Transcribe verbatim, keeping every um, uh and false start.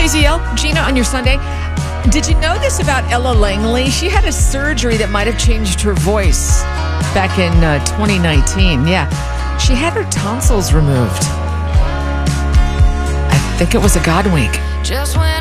J Z L, Gina on your Sunday. Did you know this about Ella Langley? She had a surgery that might have changed her voice back in uh, twenty nineteen. Yeah, she had her tonsils removed. I think it was a God wink. Just when